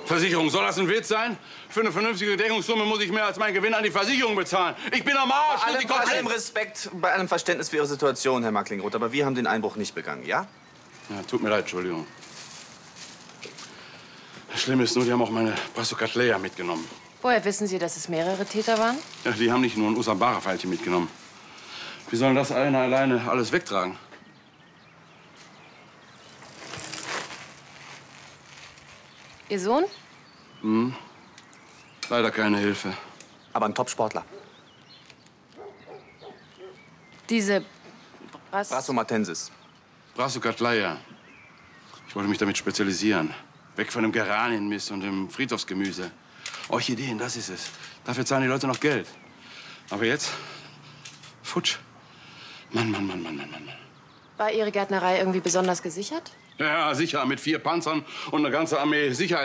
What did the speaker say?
Versicherung, soll das ein Witz sein? Für eine vernünftige Deckungssumme muss ich mehr als meinen Gewinn an die Versicherung bezahlen. Ich bin am Arsch. Bei allem Respekt, bei allem Verständnis für Ihre Situation, Herr Marklingroth, aber wir haben den Einbruch nicht begangen, ja? Ja, tut mir leid, Entschuldigung. Das Schlimme ist nur, die haben auch meine Brassokatleia mitgenommen. Woher wissen Sie, dass es mehrere Täter waren? Ja, die haben nicht nur ein Usambara-Pfeilchen mitgenommen. Wie sollen das einer alleine alles wegtragen? Ihr Sohn? Hm. Leider keine Hilfe. Aber ein Top-Sportler. Diese Brassomatensis. Brassokatleia. Ich wollte mich damit spezialisieren. Weg von dem Geranienmist und dem Friedhofsgemüse. Orchideen, das ist es. Dafür zahlen die Leute noch Geld. Aber jetzt? Futsch. Mann. War Ihre Gärtnerei irgendwie besonders gesichert? Ja, sicher. Mit 4 Panzern und eine ganze Armee Sicherheit.